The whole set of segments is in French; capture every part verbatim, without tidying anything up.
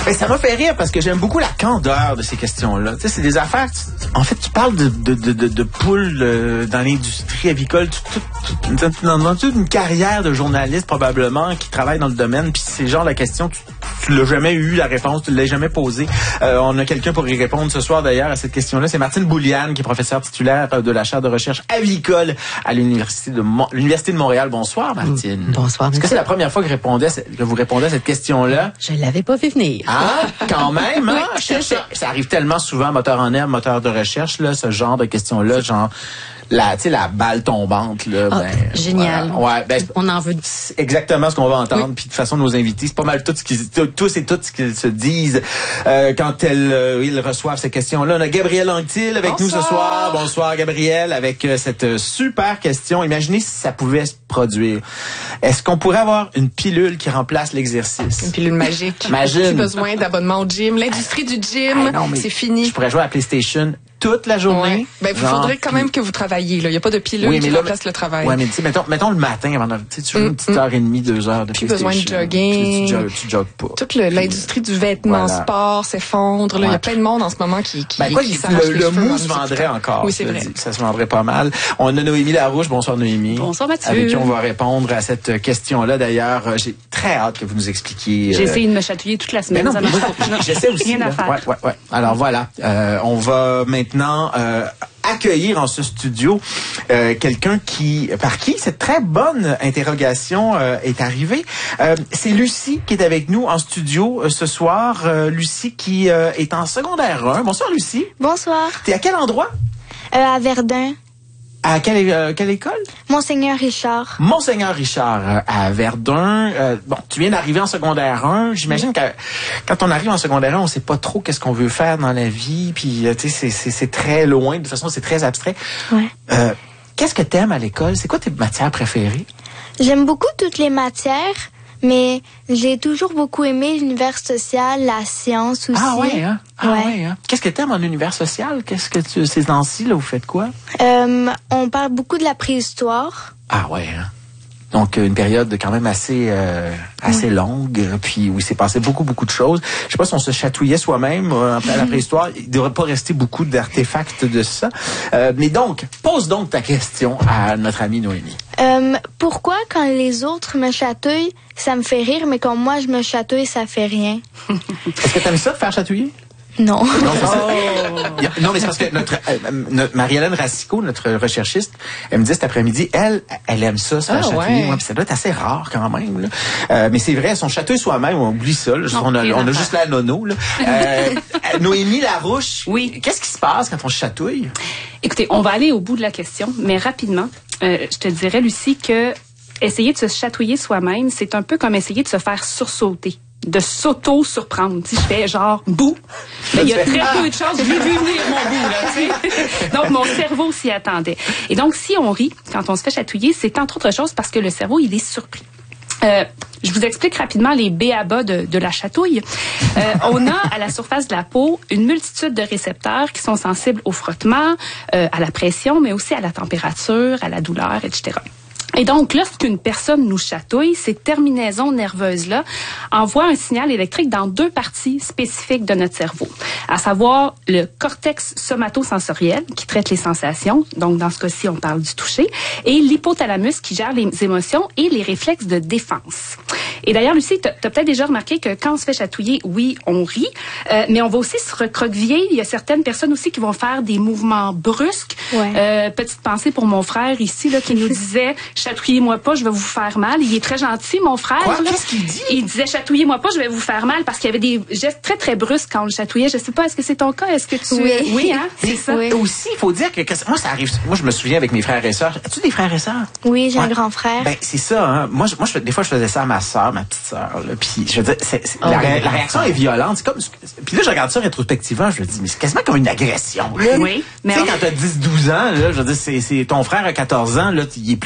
Mais ça m'a fait rire parce que j'aime beaucoup la candeur de ces questions-là. Tu sais, c'est des affaires. Tu, en fait, tu parles de, de, de, de, de poules euh, dans l'industrie avicole. Tu, tu, tu, tu, dans, dans toute une carrière de journaliste probablement qui travaille dans le domaine. Puis c'est genre la question, tu, tu l'as jamais eu la réponse, tu l'as jamais posée. Euh, on a quelqu'un pour y répondre ce soir d'ailleurs à cette question-là. C'est Martine Bouliane qui est professeure titulaire de la chaire de recherche avicole à l'université de Mon- l'université de Montréal. Bonsoir Martine. Bonsoir. Est-ce que c'est la première fois que, répondais, que vous répondez à cette question-là? Je l'avais pas vu venir. Ah, quand même, hein? Oui, ça, ça, ça arrive tellement souvent, moteur en herbe, moteur de recherche, là, ce genre de questions-là, genre, la, tu sais, la balle tombante, là. Ah, ben, génial. Voilà. Ouais, ben, on en veut. C'est exactement ce qu'on va entendre. Oui. Puis de toute façon, nos invités, c'est pas mal tout ce qu'ils, tous et toutes ce qu'ils se disent euh, quand elles, euh, ils reçoivent ces questions-là. On a Gabrielle Anctil avec Bonsoir. nous ce soir. Bonsoir, Gabrielle, avec euh, cette super question. Imaginez si ça pouvait se produire. Est-ce qu'on pourrait avoir une pilule qui remplace l'exercice? Une pilule magique. Imagine. Plus besoin d'abonnement au gym. L'industrie du gym, ah, non, c'est fini. Je pourrais jouer à PlayStation toute la journée. Ouais. Ben, il faudrait quand même que vous travailliez, là. Il n'y a pas de pilule oui, qui là, remplace le travail. Oui, mais tu sais, mettons, mettons le matin avant de, tu sais, tu joues mm, une petite mm. heure et demie, deux heures de Plus besoin de jogging. Tu, tu, tu, tu jogues pas. Toute le, l'industrie du vêtement voilà. sport s'effondre, là. Il ouais. y a plein de monde en ce moment qui, qui, ben, quoi, qui le, le mou se vendrait encore. Oui, c'est vrai. Dis, ça se vendrait pas mal. On a Noémie Larouche. Bonsoir, Noémie. Bonsoir, Mathieu. Avec qui on va répondre à cette question-là. D'ailleurs, j'ai très hâte que vous nous expliquiez. J'ai euh... essayé de me chatouiller toute la semaine. Mais non, j'essaie aussi. Rien à faire. Ouais, ouais, ouais. Alors voilà. Euh, on va maintenant, euh, accueillir en ce studio euh, quelqu'un qui, par qui cette très bonne interrogation euh, est arrivée. Euh, c'est Lucie qui est avec nous en studio euh, ce soir. Euh, Lucie qui euh, est en secondaire un. Bonsoir Lucie. Bonsoir. T'es à quel endroit? Euh, à Verdun. À quelle, euh, quelle école? Monseigneur Richard. Monseigneur Richard, euh, à Verdun. Euh, bon, tu viens d'arriver en secondaire un. J'imagine oui. que quand on arrive en secondaire un, on sait pas trop qu'est-ce qu'on veut faire dans la vie. Puis, euh, tu sais, c'est, c'est, c'est très loin. De toute façon, c'est très abstrait. Ouais. Euh, qu'est-ce que t'aimes à l'école? C'est quoi tes matières préférées? J'aime beaucoup toutes les matières. Mais j'ai toujours beaucoup aimé l'univers social, la science aussi. Ah ouais, hein? Ah ouais. ouais, hein? Qu'est-ce que t'aimes en univers social? Qu'est-ce que tu, ces temps-ci, là, vous faites quoi? Euh, on parle beaucoup de la préhistoire. Ah ouais, hein? Donc, une période quand même assez euh, assez oui. longue, puis où il s'est passé beaucoup, beaucoup de choses. Je sais pas si on se chatouillait soi-même euh, à la préhistoire. Il ne devrait pas rester beaucoup d'artefacts de ça. Euh, mais donc, pose donc ta question à notre amie Noémie. Euh, pourquoi, quand les autres me chatouillent, ça me fait rire, mais quand moi, je me chatouille, ça fait rien? Est-ce que tu aimes ça, de faire chatouiller? Non. Non, c'est ça. Oh. Non, mais c'est parce que notre, euh, notre Marie-Hélène Racicot, notre recherchiste, elle me dit cet après-midi, elle, elle aime ça, se faire ah, chatouiller. Ouais. Ouais, puis ça doit être assez rare quand même. Là. Euh, mais c'est vrai, son chatouille soi-même, on oublie ça. Là. On, a, on a juste la nono. Là. Euh, Noémie Larouche, oui. Qu'est-ce qui se passe quand on se chatouille? Écoutez, on va aller au bout de la question, mais rapidement, euh, je te dirais, Lucie, que essayer de se chatouiller soi-même, c'est un peu comme essayer de se faire sursauter. De s'auto-surprendre. Si je fais genre bout, ben, il y a très peu de chances. Je l'ai vu venir mon bout, là, tu sais. Donc, mon cerveau s'y attendait. Et donc, si on rit quand on se fait chatouiller, c'est entre autres choses parce que le cerveau, il est surpris. Euh, je vous explique rapidement les b a ba de, de la chatouille. Euh, on a à la surface de la peau une multitude de récepteurs qui sont sensibles au frottement, euh, à la pression, mais aussi à la température, à la douleur, et cetera. Et donc, lorsqu'une personne nous chatouille, ces terminaisons nerveuses-là envoient un signal électrique dans deux parties spécifiques de notre cerveau, à savoir le cortex somatosensoriel, qui traite les sensations, donc dans ce cas-ci, on parle du toucher, et l'hypothalamus, qui gère les émotions et les réflexes de défense. Et d'ailleurs, Lucie, tu as peut-être déjà remarqué que quand on se fait chatouiller, oui, on rit, euh, mais on va aussi se recroqueviller. Il y a certaines personnes aussi qui vont faire des mouvements brusques. Ouais. Euh, petite pensée pour mon frère ici, là, qui nous disait... Chatouillez-moi pas, je vais vous faire mal. Il est très gentil, mon frère. Quoi? Là. Qu'est-ce qu'il dit? Il disait chatouillez-moi pas, je vais vous faire mal parce qu'il y avait des gestes très très brusques quand on le chatouillait. Je sais pas, est-ce que c'est ton cas? Est-ce que tu oui, oui hein, c'est ça. Oui. Aussi, il faut dire que, que moi ça arrive. Moi je me souviens avec mes frères et sœurs. As-tu des frères et sœurs? Oui, j'ai ouais. un grand frère. Ben c'est ça. Hein. Moi, je, moi je, des fois je faisais ça à ma sœur, ma petite sœur. Puis je veux dire, c'est, c'est, oh, la, ré, la réaction est violente. C'est comme. Puis là je regarde ça rétrospectivement, je me dis mais c'est quasiment comme une agression. Là. Oui. Mais tu sais, quand t'as dix douze ans, là, je veux dire, c'est, c'est ton frère à quatorze ans, là, il est plus grand que toi.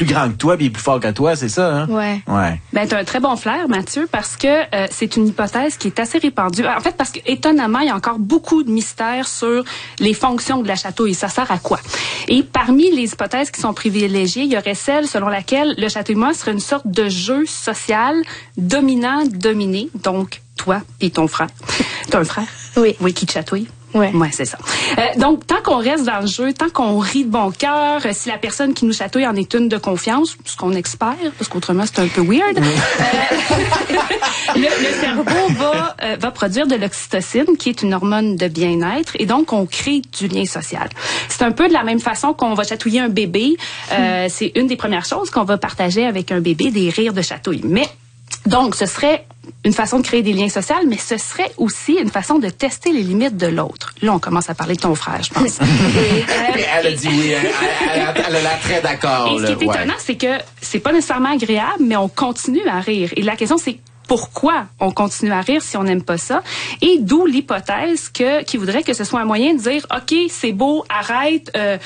toi, puis il est plus fort que toi, c'est ça, hein? Ouais. Ouais. Ben, t'as un très bon flair, Mathieu, parce que euh, c'est une hypothèse qui est assez répandue. En fait, parce que étonnamment, il y a encore beaucoup de mystères sur les fonctions de la chatouille. Ça sert à quoi? Et parmi les hypothèses qui sont privilégiées, il y aurait celle selon laquelle le chatouillement serait une sorte de jeu social dominant-dominé. Donc, toi et ton frère. T'as un frère? Oui. Oui, qui te chatouille? Ouais. Ouais, c'est ça. Euh, donc, tant qu'on reste dans le jeu, tant qu'on rit de bon cœur, euh, si la personne qui nous chatouille en est une de confiance, ce qu'on espère, parce qu'autrement, c'est un peu weird, euh, le, le cerveau va, euh, va produire de l'oxytocine, qui est une hormone de bien-être, et donc, on crée du lien social. C'est un peu de la même façon qu'on va chatouiller un bébé. Euh, mm. C'est une des premières choses qu'on va partager avec un bébé, des rires de chatouille. Mais, donc, ce serait une façon de créer des liens sociaux, mais ce serait aussi une façon de tester les limites de l'autre. Là, on commence à parler de ton frère, je pense. euh, elle a dit oui, elle, elle, elle, elle a l'air très d'accord. Et ce qui est étonnant, ouais. c'est que c'est pas nécessairement agréable, mais on continue à rire. Et la question, c'est pourquoi on continue à rire si on n'aime pas ça, et d'où l'hypothèse que qui voudrait que ce soit un moyen de dire OK, c'est beau, arrête, euh,